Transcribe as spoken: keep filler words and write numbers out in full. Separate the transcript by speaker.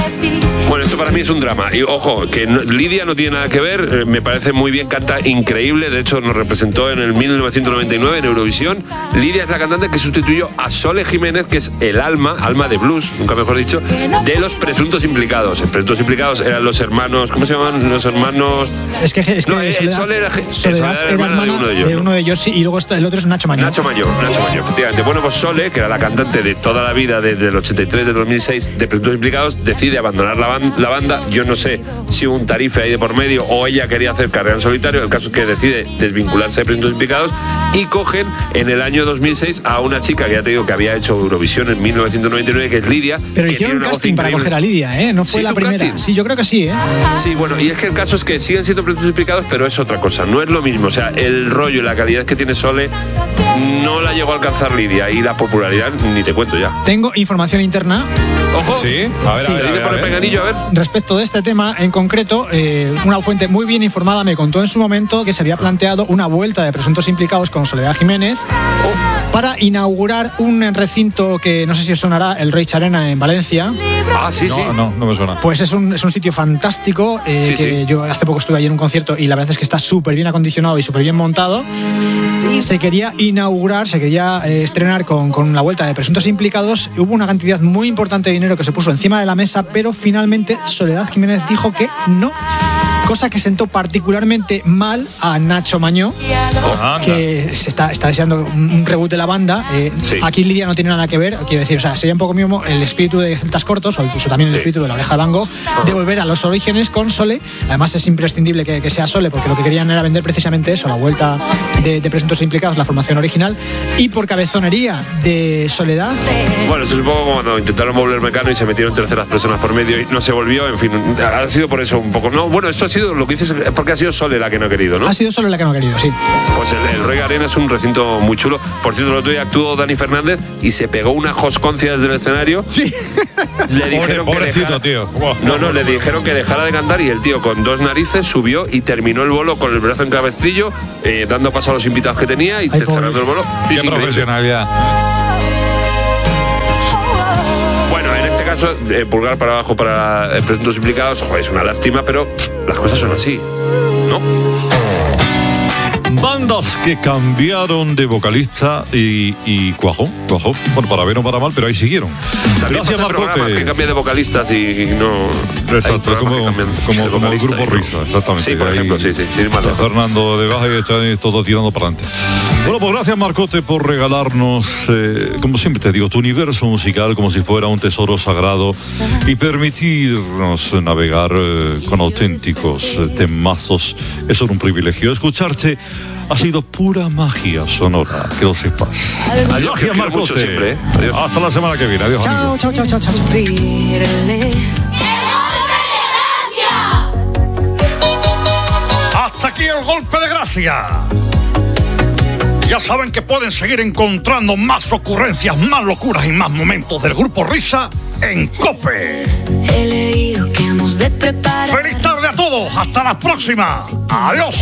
Speaker 1: Bueno, esto para mí es un drama. Y ojo, que no, Lidia no tiene nada que ver, eh, me parece muy bien, canta increíble. De hecho, nos representó en el mil novecientos noventa y nueve en Eurovisión. Lidia es la cantante que sustituyó a Sole Jiménez, que es el alma, alma de blues, nunca mejor dicho, de los presuntos implicados. Los presuntos implicados eran los hermanos, ¿cómo se llaman? Los hermanos...
Speaker 2: Es que, es que
Speaker 1: no, eh,
Speaker 2: Soledad,
Speaker 1: Sole era,
Speaker 2: Soledad
Speaker 1: Soledad
Speaker 2: era
Speaker 1: hermana
Speaker 2: hermana
Speaker 1: de uno de ellos.
Speaker 2: de uno de ellos, sí, y luego está, el otro es Nacho Mañó.
Speaker 1: Nacho Mañó, Nacho Mañó, efectivamente. Bueno, pues Sole, que era la cantante de toda la vida desde el ochenta y tres, del dos mil seis, de presuntos implicados, decide abandonar la, ban- la banda. Yo no sé si hubo un tarife ahí de por medio o ella quería hacer carrera en solitario. El caso es que decide desvincularse de presuntos implicados y cogen en el año dos mil seis a una chica que ya te digo que había hecho Eurovisión en mil novecientos noventa y nueve, que es Lidia.
Speaker 2: Pero
Speaker 1: que
Speaker 2: hicieron
Speaker 1: tiene una voz
Speaker 2: casting para
Speaker 1: increíble.
Speaker 2: coger a Lidia, ¿eh? No fue
Speaker 1: ¿Sí,
Speaker 2: la
Speaker 1: hizo
Speaker 2: primera.
Speaker 1: casting?
Speaker 2: Sí, yo creo que sí, ¿eh?
Speaker 1: Sí, bueno, y es que el caso es que siguen siendo presuntos implicados, pero es otra cosa, no es lo mismo. O sea, el rollo y la calidad que tiene Sole no la llegó a alcanzar Lidia, y la popularidad ni te cuento ya.
Speaker 2: Tengo información interna.
Speaker 1: Ojo,
Speaker 3: Sí, a ver,
Speaker 2: Sí.
Speaker 3: a ver, a ver, a
Speaker 1: por el
Speaker 3: ver.
Speaker 1: peganillo, a ver.
Speaker 2: Respecto de este tema en concreto, eh, una fuente muy bien informada me contó en su momento que se había planteado una vuelta de presuntos implicados con Soledad Jiménez para inaugurar un recinto que no sé si os sonará, el Reich Arena en Valencia.
Speaker 1: Ah, sí, sí.
Speaker 3: No, no, no me suena.
Speaker 2: Pues es un, es un sitio fantástico, eh,
Speaker 1: Sí,
Speaker 2: que
Speaker 1: sí.
Speaker 2: yo hace poco estuve allí en un concierto y la verdad es que está súper bien acondicionado y súper bien montado. Se quería inaugurar, se quería eh, estrenar con, con la vuelta de presuntos implicados. Hubo una cantidad muy importante de dinero que se puso encima de la mesa, pero finalmente Soledad Jiménez dijo que no. Cosa que sentó particularmente mal a Nacho Mañó,
Speaker 3: Anda.
Speaker 2: que se está, está deseando un, un reboot de la banda. Eh,
Speaker 1: Sí.
Speaker 2: Aquí Lidia no tiene nada que ver, quiero decir, o sea, sería un poco mismo el espíritu de Celtas Cortos, o incluso también el
Speaker 1: Sí.
Speaker 2: espíritu de La Oreja de Van Gogh, de volver a los orígenes con Sole. Además es imprescindible que, que sea Sole, porque lo que querían era vender precisamente eso, la vuelta de, de presuntos implicados, la formación original, y por cabezonería de Soledad.
Speaker 1: Bueno, esto es un poco como cuando intentaron volver Mecano y se metieron terceras personas por medio y no se volvió, en fin, ha sido por eso un poco. No, bueno, esto ha sido, lo que dices, es porque ha sido Sole la que no ha querido, ¿no?
Speaker 2: Ha sido Sole la que no ha querido, sí.
Speaker 1: Pues el, el Reich Arena es un recinto muy chulo. Por cierto, el otro día actuó Dani Fernández y se pegó una josconcia desde el escenario.
Speaker 2: Sí.
Speaker 1: Le
Speaker 3: Pobre-
Speaker 1: dijeron que
Speaker 3: pobrecito,
Speaker 1: dejara-
Speaker 3: tío. Buah.
Speaker 1: No, no, le dijeron que dejara de cantar y el tío con dos narices subió y terminó el bolo con el brazo en cabestrillo, eh, dando paso a los invitados que tenía y
Speaker 2: Ay,
Speaker 1: te- cerrando
Speaker 2: pobre.
Speaker 1: el bolo. Sí,
Speaker 3: Qué
Speaker 1: sí, increíble.
Speaker 3: profesionalidad.
Speaker 1: Bueno, en este caso, eh, pulgar para abajo para eh, presuntos implicados, joder, es una lástima, pero pff, las cosas son así, ¿no?
Speaker 3: Bandas que cambiaron de vocalista y, y cuajó, cuajó. Bueno, para bien o para mal, pero ahí siguieron.
Speaker 1: También
Speaker 3: Gracias,
Speaker 1: pasa programas
Speaker 3: Marcote.
Speaker 1: que cambian de vocalistas y, y no... hay
Speaker 3: Exacto,
Speaker 1: programas
Speaker 3: como,
Speaker 1: que cambian
Speaker 3: como,
Speaker 1: de
Speaker 3: como el
Speaker 1: vocalista
Speaker 3: grupo
Speaker 1: y no.
Speaker 3: Risa, exactamente.
Speaker 1: Sí, por
Speaker 3: Ahí
Speaker 1: ejemplo, sí, sí, sí, más
Speaker 3: está
Speaker 1: lejos.
Speaker 3: Fernando de Baja y está todo tirando para adelante. Bueno, pues gracias, Marcote, por regalarnos, eh, como siempre te digo, tu universo musical como si fuera un tesoro sagrado y permitirnos navegar eh, con auténticos eh, temazos. Eso era un privilegio. Escucharte ha sido pura magia sonora, que lo sepas.
Speaker 1: Adiós, que os
Speaker 3: Gracias,
Speaker 1: quiero
Speaker 3: Marcote.
Speaker 1: mucho siempre, ¿eh? Adiós.
Speaker 3: Hasta la semana que viene. Adiós,
Speaker 2: Chao,
Speaker 3: amigos.
Speaker 2: chao, chao, chao, chao.
Speaker 4: Hasta aquí el golpe de gracia. Ya saben que pueden seguir encontrando más ocurrencias, más locuras y más momentos del grupo Risa en COPE.
Speaker 5: He leído que hemos de preparar.
Speaker 4: ¡Feliz tarde a todos! ¡Hasta la próxima! ¡Adiós!